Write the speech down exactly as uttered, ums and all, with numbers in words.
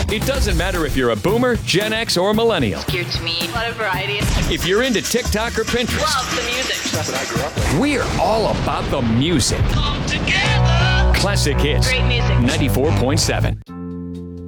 It doesn't matter if you're a boomer, Gen X, or millennial. Geared to me. What a variety. If you're into TikTok or Pinterest. Love the music. That's what I grew up with. We're all about the music. Come together. Classic Hits. Great music. ninety-four point seven.